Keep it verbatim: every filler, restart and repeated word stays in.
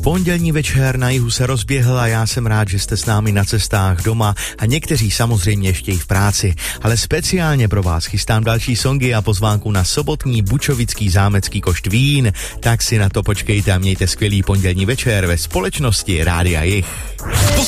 Pondělní večer na jihu se rozběhl a já jsem rád, že jste s námi na cestách doma a někteří samozřejmě ještě i v práci. Ale speciálně pro vás chystám další songy a pozvánku na sobotní bučovický zámecký košt vín. Tak si na to počkejte a mějte skvělý pondělní večer ve společnosti Rádia Jih.